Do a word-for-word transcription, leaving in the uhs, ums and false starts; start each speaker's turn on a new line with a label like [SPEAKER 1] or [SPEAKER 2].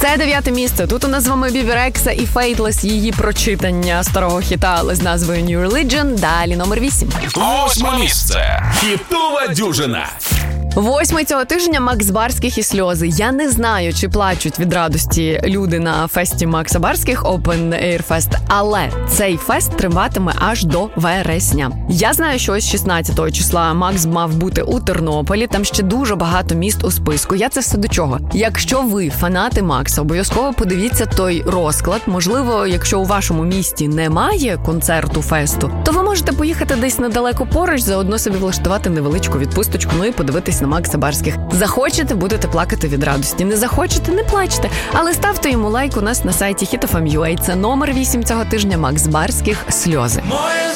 [SPEAKER 1] Це дев'яте місце. Тут у нас з вами Бібі Рекса і Faithless, її прочитання старого хіта, але з назвою New Religion. Далі номер вісім.
[SPEAKER 2] Восьме місце. Хітова дюжина.
[SPEAKER 1] Восьмий цього тижня Макс Барських і сльози. Я не знаю, чи плачуть від радості люди на фесті Макса Барських Open Air Fest, але цей фест триватиме аж до вересня. Я знаю, що ось шістнадцятого числа Макс мав бути у Тернополі, там ще дуже багато міст у списку. Я це все до чого? Якщо ви фанати Макса, обов'язково подивіться той розклад. Можливо, якщо у вашому місті немає концерту фесту, то ви можете поїхати десь недалеко поруч, заодно собі влаштувати невеличку відпусточку, ну і подивитись на Макса Барських. Захочете, будете плакати від радості. Не захочете, не плачте. Але ставте йому лайк у нас на сайті хіт еф ем точка ю а. Це номер вісім цього тижня. Макс Барських «Сльози».